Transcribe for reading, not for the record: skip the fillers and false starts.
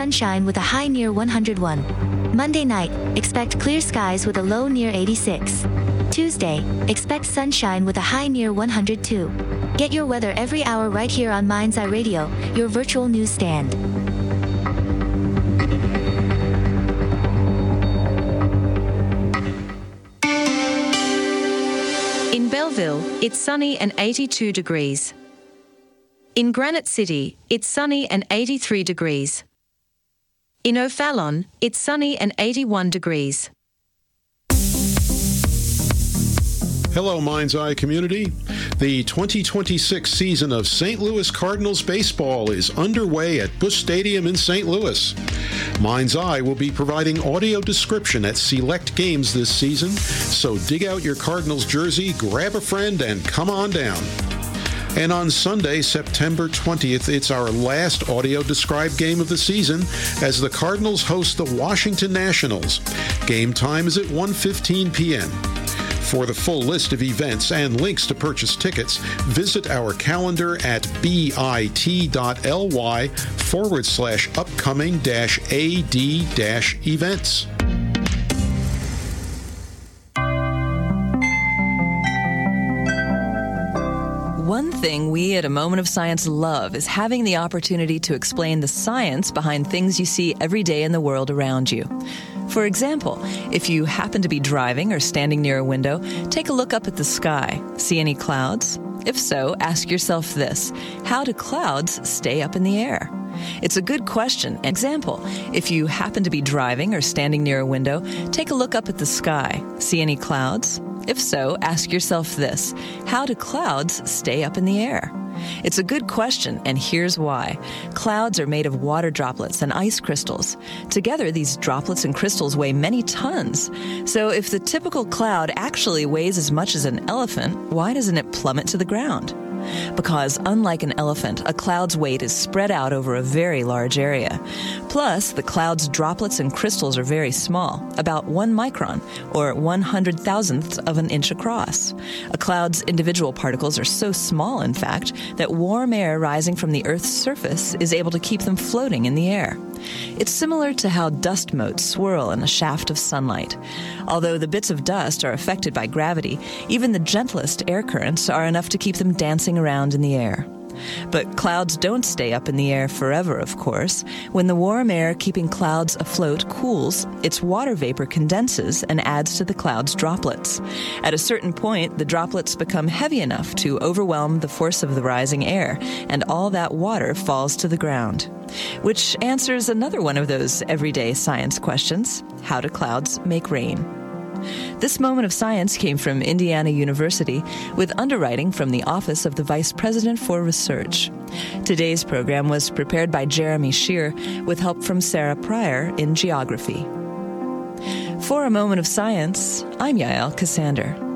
Sunshine with a high near 101. Monday night, expect clear skies with a low near 86. Tuesday, expect sunshine with a high near 102. Get your weather every hour right here on Mind's Eye Radio, your virtual newsstand. In Belleville, it's sunny and 82 degrees. In Granite City, it's sunny and 83 degrees. In O'Fallon, it's sunny and 81 degrees. Hello, Mind's Eye community. The 2026 season of St. Louis Cardinals baseball is underway at Busch Stadium in St. Louis. Mind's Eye will be providing audio description at select games this season, so dig out your Cardinals jersey, grab a friend, and come on down. And on Sunday, September 20th, it's our last audio-described game of the season as the Cardinals host the Washington Nationals. Game time is at 1:15 p.m. For the full list of events and links to purchase tickets, visit our calendar at bit.ly/upcoming-ad-events. One thing we at A Moment of Science love is having the opportunity to explain the science behind things you see every day in the world around you. For example, if you happen to be driving or standing near a window, take a look up at the sky. See any clouds? If so, ask yourself this: how do clouds stay up in the air? It's a good question. Example, if you happen to be driving or standing near a window, take a look up at the sky. See any clouds? If so, ask yourself this: how do clouds stay up in the air? It's a good question, and here's why. Clouds are made of water droplets and ice crystals. Together, these droplets and crystals weigh many tons. So if the typical cloud actually weighs as much as an elephant, why doesn't it plummet to the ground? Because unlike an elephant, a cloud's weight is spread out over a very large area. Plus, the cloud's droplets and crystals are very small, about 1 micron, or 100,000th of an inch across. A cloud's individual particles are so small, in fact, that warm air rising from the Earth's surface is able to keep them floating in the air. It's similar to how dust motes swirl in a shaft of sunlight. Although the bits of dust are affected by gravity, even the gentlest air currents are enough to keep them dancing around in the air. But clouds don't stay up in the air forever, of course. When the warm air keeping clouds afloat cools, its water vapor condenses and adds to the cloud's droplets. At a certain point, the droplets become heavy enough to overwhelm the force of the rising air, and all that water falls to the ground. Which answers another one of those everyday science questions: how do clouds make rain? This moment of science came from Indiana University with underwriting from the Office of the Vice President for Research. Today's program was prepared by Jeremy Shear with help from Sarah Pryor in geography. For A Moment of Science, I'm Yael Cassander.